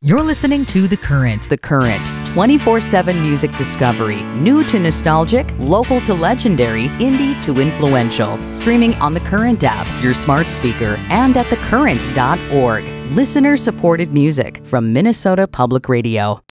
You're listening to The Current. The Current, 24/7 music discovery. New to nostalgic, local to legendary, indie to influential. Streaming on The Current app, your smart speaker, and at thecurrent.org. Listener-supported music from Minnesota Public Radio.